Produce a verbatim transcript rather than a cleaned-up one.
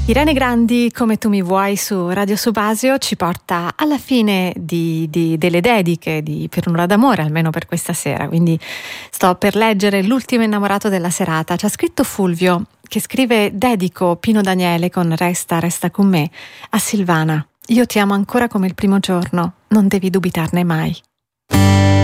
Irene Grandi, Come tu mi vuoi, su Radio Subasio, ci porta alla fine di, di, delle dediche di Per un'ora d'amore, almeno per questa sera. Quindi sto per leggere l'ultimo innamorato della serata. Ci ha scritto Fulvio, che scrive: dedico Pino Daniele con Resta, resta con me a Silvana. Io ti amo ancora come il primo giorno, non devi dubitarne mai.